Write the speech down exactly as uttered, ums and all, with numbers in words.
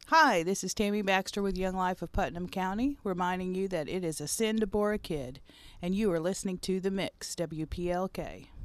Hi, this is Tammy Baxter with Young Life of Putnam County, reminding you that it is a sin to bore a kid, and you are listening to The Mix, W P L K.